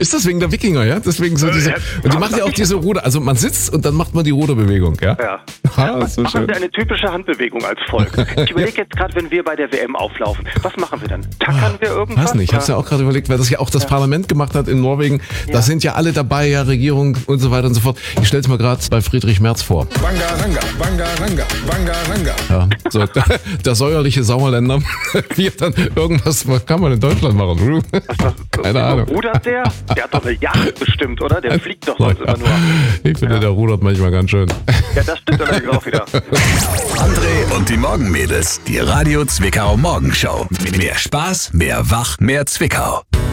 Ist das wegen der Wikinger, ja? Deswegen so diese. Und die machen ja auch diese Ruder. Also man sitzt und dann macht man die Ruderbewegung, ja? Ja. Das ist so Machen schön. wir eine typische Handbewegung als Volk. Ich überlege jetzt gerade, wenn wir bei der WM auflaufen, was machen wir dann? Tackern wir irgendwas? Weiß nicht, ich habe es ja auch gerade überlegt, weil das ja auch das Parlament gemacht hat in Norwegen. Ja. Da sind ja alle dabei, ja, Regierung und so weiter und so fort. Ich stelle es mir gerade bei Friedrich Merz vor. Bangaranga, Bangaranga, Bangaranga. Ja, so, der säuerliche Sauerländer, wie er dann irgendwas, was kann man in Deutschland machen? Keine Ahnung. Rudert der? Der hat doch eine Yacht bestimmt, oder? Der fliegt doch sonst immer nur. Ich finde, der rudert manchmal ganz schön. Ja, das stimmt allerdings auch wieder. André und die Morgenmädels, die Radio Zwickau Morgenshow. Mehr Spaß, mehr Wach, mehr Zwickau.